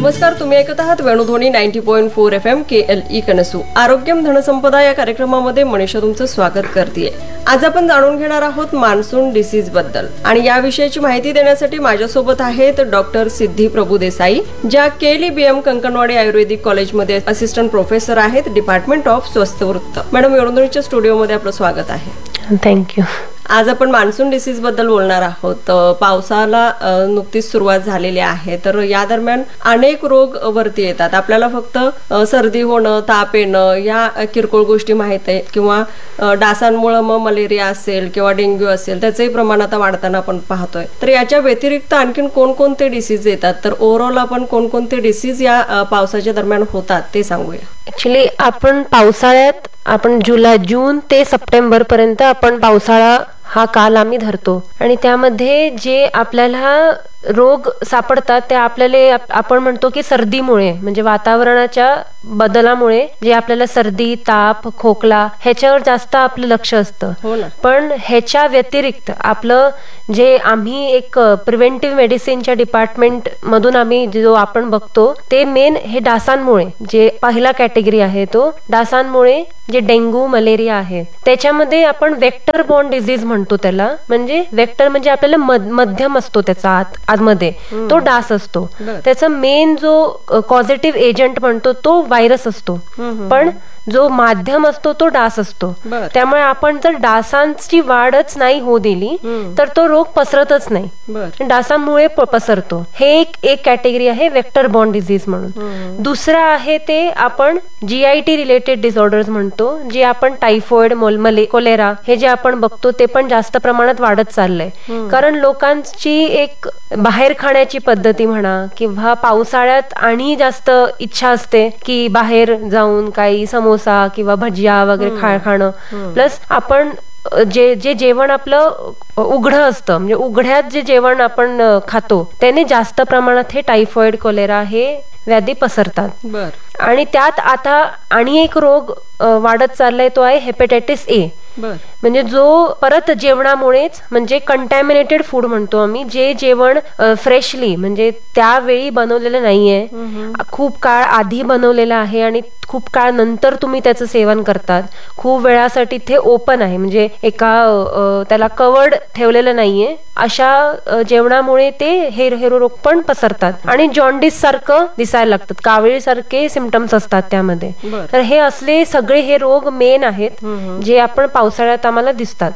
नमस्कार, तुम्ही ऐकत आहात वेणुध्वनी 90.4 FM KLE कनसू. आरोग्यम धनसंपदा या कार्यक्रमामध्ये मनीषा तुमचं स्वागत करते. आज आपण जाणून घेणार आहोत मान्सून डिसीज बद्दल आणि या विषयाची माहिती देण्यासाठी माझ्यासोबत आहेत डॉक्टर सिद्धी प्रभुदेसाई, ज्या KLE कंकणवाडी आयुर्वेदिक कॉलेजमध्ये असिस्टंट प्रोफेसर आहेत, डिपार्टमेंट ऑफ स्वस्थवृत्त. मॅडम, वेणुध्वनीच्या स्टुडिओमध्ये आपलं स्वागत आहे. थँक्यू. आज आपण मान्सून डिसीज बद्दल बोलणार आहोत. पावसाला नुकतीच सुरुवात झालेली आहे, तर या दरम्यान अनेक रोग वरती येतात. आपल्याला फक्त सर्दी होणं, ताप येणं या किरकोळ गोष्टी माहित आहेत, किंवा डासांमुळे मग मलेरिया असेल किंवा डेंग्यू असेल त्याचंही प्रमाण आता वाढताना आपण पाहतोय. तर याच्या व्यतिरिक्त आणखीन कोणकोणते डिसीज येतात, तर ओव्हरऑल आपण कोणकोणते डिसीज या पावसाच्या दरम्यान होतात ते सांगूया. ऍक्च्युली आपण पावसाळ्यात जून ते सप्टेंबर पर्यंत आपण पावसाळा हा काल आम्ही धरतो आणि त्यामध्ये जे आपल्याला रोग सापडतात ते आपल्याला आपण म्हणतो की सर्दीमुळे, म्हणजे वातावरणाच्या बदलामुळे जे आपल्याला सर्दी, ताप, खोकला ह्याच्यावर जास्त आपलं लक्ष असतं. पण ह्याच्या व्यतिरिक्त आपलं जे आम्ही एक प्रिव्हेंटिव्ह मेडिसिनच्या डिपार्टमेंट मधून आम्ही जो आपण बघतो ते मेन हे डासांमुळे, जे पहिला कॅटेगरी आहे तो डासांमुळे जे डेंग्यू, मलेरिया आहे, त्याच्यामध्ये आपण वेक्टर बॉर्न डिझीज म्हणतो त्याला. म्हणजे वेक्टर म्हणजे आपल्याला मध्यम असतो त्याचा आतमध्ये तो डास असतो. त्याचा मेन जो कॉझिटिव्ह एजंट म्हणतो तो व्हायरस असतो, पण जो माध्यम असतो तो डास असतो. त्यामुळे आपण जर डासांची वाढच नाही होऊ दिली तर तो रोग पसरतच नाही, डासांमुळे पसरतो. हे एक कॅटेगरी आहे वेक्टर बॉर्न डिझीज म्हणून. दुसरा आहे ते आपण GIT रिलेटेड डिसऑर्डर्स म्हणतो, जे आपण टायफॉइड, कोलेरा हे जे आपण बघतो ते पण जास्त प्रमाणात वाढत चाललंय. कारण लोकांची एक बाहेर खाण्याची पद्धती म्हणा, किंवा पावसाळ्यात आणि जास्त इच्छा असते की बाहेर जाऊन काही समोसा किंवा भजिया वगैरे खाणं. प्लस आपण जे जेवण आपलं उघडं असतं, म्हणजे उघड्यात जे जेवण आपण खातो त्याने जास्त प्रमाणात हे टायफॉइड, कोलेरा हे व्याधी पसरतात. आणि त्यात आता आणि एक रोग वाढत चाललाय, तो आहे हेपेटायटिस A. म्हणजे जो परत जेवणामुळेच, म्हणजे कंटॅमिनेटेड फूड म्हणतो आम्ही, जे जेवण फ्रेशली म्हणजे त्यावेळी बनवलेलं नाहीये, खूप काळ आधी बनवलेलं आहे आणि खूप काळ नंतर तुम्ही त्याचं सेवन करतात, खूप वेळासाठी ते ओपन आहे, म्हणजे एका त्याला कवर्ड ठेवलेलं नाहीये, अशा जेवणामुळे ते हे रोग पण पसरतात आणि जॉन्डिस सारखं दिसायला लागतात, कावळी सारखे सिम्पटम्स असतात त्यामध्ये. तर हे असले सगळे हे रोग मेन आहेत जे आपण पावसाळ्यात आम्हाला दिसतात.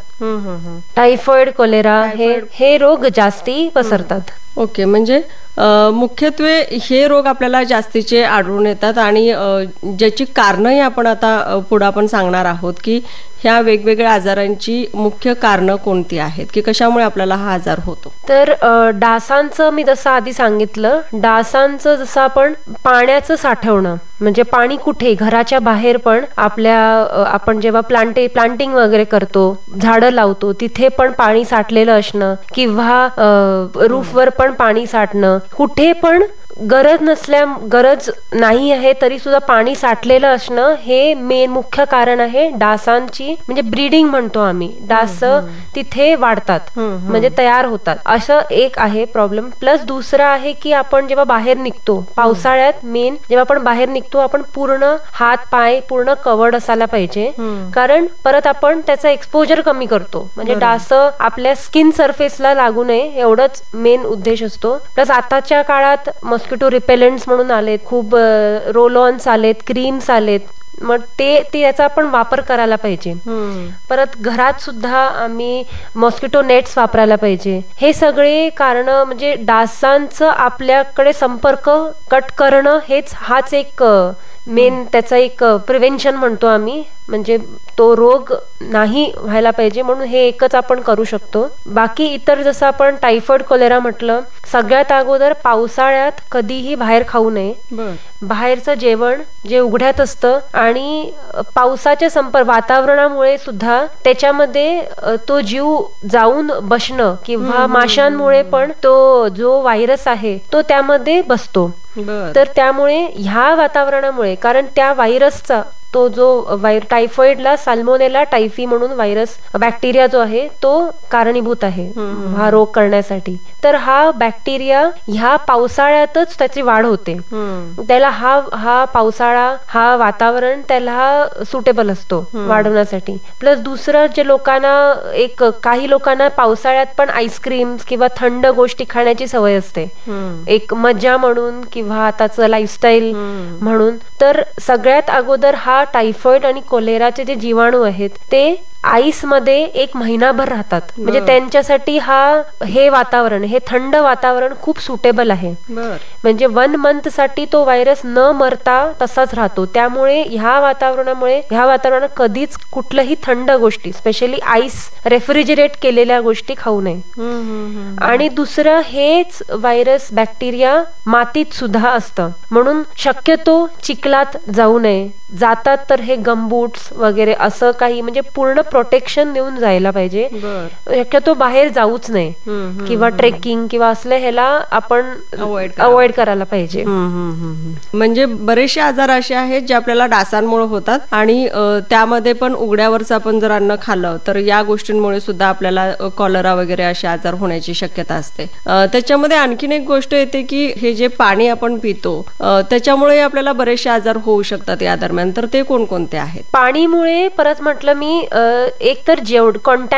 टायफॉइड, कोलेरा हे रोग जास्ती पसरतात. ओके, म्हणजे मुख्यत्वे हे रोग आपल्याला जास्तीचे आढळून येतात आणि ज्याची कारणंही आपण आता पुढे आपण सांगणार आहोत की ह्या वेगवेगळ्या आजारांची मुख्य कारणं कोणती आहेत, की कशामुळे आपल्याला हा आजार होतो. तर डासांचं मी जसं आधी सांगितलं, डासांचं जसं आपण पाण्याचं साठवणं, म्हणजे पाणी कुठे, घराच्या बाहेर पण आपण जेव्हा प्लांटिंग वगैरे करतो, झाडं लावतो, तिथे पण पाणी साठलेलं असणं, किंवा रूफवर पण पाणी साठणं, कुठे पण गरज नाही आहे तरी सुद्धा पाणी साठलेलं असणं, हे मेन मुख्य कारण आहे डासांची, म्हणजे ब्रीडिंग म्हणतो आम्ही. डास तिथे वाढतात, म्हणजे तयार होतात, असं एक आहे प्रॉब्लेम. प्लस दुसरा आहे की आपण जेव्हा बाहेर निघतो पावसाळ्यात, मेन जेव्हा आपण बाहेर निघतो आपण पूर्ण हात पाय पूर्ण कवर्ड असायला पाहिजे, कारण परत आपण त्याचा एक्सपोजर कमी करतो, म्हणजे डास आपल्या स्किन सरफेसला लागू नये एवढंच मेन उद्देश असतो. प्लस आताच्या काळात मॉस्किटो रिपेलेंट्स म्हणून आलेत, खूप रोल ऑन्स आलेत, क्रीम्स आलेत, मग ते याचा आपण वापर करायला पाहिजे. परत घरात सुद्धा आम्ही मॉस्किटो नेट्स वापरायला पाहिजे. हे सगळे कारण, म्हणजे डासांचं आपल्याकडे संपर्क कट करणं हाच एक मेन त्याचा एक प्रिव्हेन्शन म्हणतो आम्ही, म्हणजे तो रोग नाही व्हायला पाहिजे म्हणून हे एकच आपण करू शकतो. बाकी इतर जसं आपण टायफॉइड, कोलेरा म्हटलं, सगळ्यात अगोदर पावसाळ्यात कधीही बाहेर खाऊ नये. बाहेरचं जेवण जे उघड्यात असतं आणि पावसाच्या वातावरणामुळे सुद्धा त्याच्यामध्ये तो जीव जाऊन बसणं, किंवा माशांमुळे पण तो जो व्हायरस आहे तो त्यामध्ये बसतो. तर त्यामुळे ह्या वातावरणामुळे, कारण त्या व्हायरसचा तो जो टायफॉइडला साल्मोनेला टायफी म्हणून व्हायरस बॅक्टेरिया जो आहे तो कारणीभूत आहे हा रोग करण्यासाठी. तर हा बॅक्टेरिया ह्या पावसाळ्यातच त्याची वाढ होते. त्याला हा पावसाळा हा वातावरण त्याला सुटेबल असतो वाढवण्यासाठी. प्लस दुसरं जे लोकांना काही लोकांना पावसाळ्यात पण आईस्क्रीम किंवा थंड गोष्टी खाण्याची सवय असते, एक मजा म्हणून किंवा आताचं लाईफस्टाईल म्हणून. तर सगळ्यात अगोदर हा टायफॉइड आणि कोलेराचे जे जीवाणू आहेत ते आईस मध्ये 1 महिनाभर राहतात. म्हणजे त्यांच्यासाठी हे वातावरण, हे थंड वातावरण खूप सुटेबल आहे. म्हणजे 1 मंथ साठी तो व्हायरस न मरता तसाच राहतो. त्यामुळे ह्या वातावरणात कधीच कुठल्याही थंड गोष्टी, स्पेशली आईस रेफ्रिजरेट केलेल्या गोष्टी खाऊ नये. आणि दुसरं, हेच व्हायरस बॅक्टेरिया मातीत सुद्धा असतं, म्हणून शक्यतो चिखलात जाऊ नये. जातात तर हे गमबूट्स वगैरे असं काही म्हणजे पूर्ण प्रोटेक्शन देऊन जायला पाहिजे. शक्यतो बाहेर जाऊच नये किंवा ट्रेकिंग किंवा असल्या ह्याला आपण अवॉइड करायला पाहिजे. म्हणजे बरेचसे आजार असे आहेत जे आपल्याला डासांमुळे होतात आणि त्यामध्ये पण उघड्यावरच आपण जर अन्न खाल्लं तर या गोष्टींमुळे सुद्धा आपल्याला कॉलरा वगैरे असे आजार होण्याची शक्यता असते. त्याच्यामध्ये आणखीन एक गोष्ट येते की हे जे पाणी आपण पितो त्याच्यामुळे आपल्याला बरेचसे आजार होऊ शकतात या दरम्यान. तर ते कोणकोणते आहेत? पाणीमुळे परत म्हटलं मी, एक तर